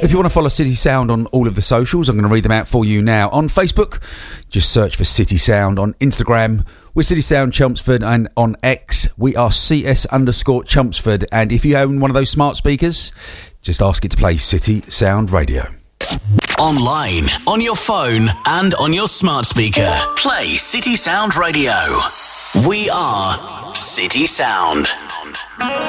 If you want to follow City Sound on all of the socials, I'm going to read them out for you now. On Facebook, just search for City Sound. On Instagram, we're City Sound Chelmsford, and on X, we are CS_Chelmsford. And if you own one of those smart speakers, just ask it to play City Sound Radio. Online, on your phone, and on your smart speaker. Play City Sound Radio. We are City Sound.